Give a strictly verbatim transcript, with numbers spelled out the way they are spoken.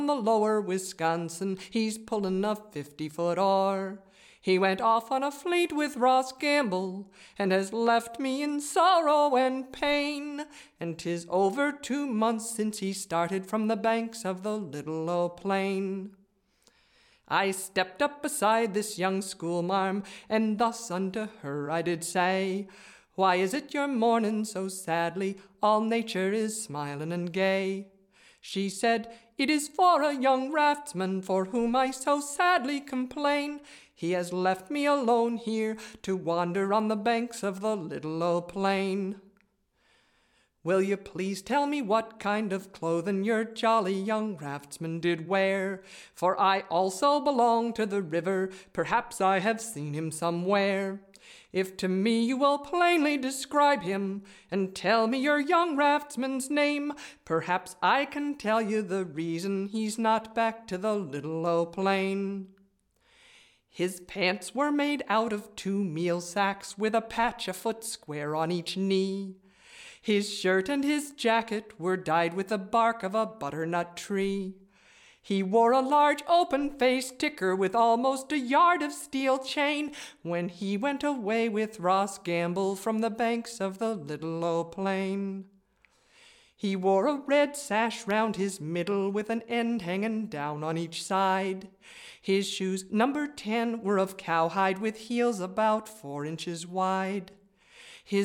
the lower Wisconsin, he's pullin' a fifty-foot oar. He went off on a fleet with Ross Gamble, and has left me in sorrow and pain. And 'tis over two months since he started from the banks of the Little O' Plain. I stepped up beside this young schoolmarm, and thus unto her I did say, "Why is it you're mournin' so sadly? All nature is smilin' and gay." She said, "It is for a young raftsman for whom I so sadly complain. He has left me alone here to wander on the banks of the Little O' Plain." "Will you please tell me what kind of clothin' your jolly young raftsman did wear? For I also belong to the river, perhaps I have seen him somewhere. If to me you will plainly describe him, and tell me your young raftsman's name, perhaps I can tell you the reason he's not back to the Little O' Plain." His pants were made out of two meal sacks, with a patch a foot square on each knee. His shirt and his jacket were dyed with the bark of a butternut tree. He wore a large open-faced ticker with almost a yard of steel chain when he went away with Ross Gamble from the banks of the Little O' Plain. He wore a red sash round his middle with an end hanging down on each side. His shoes, number ten, were of cowhide with heels about four inches wide.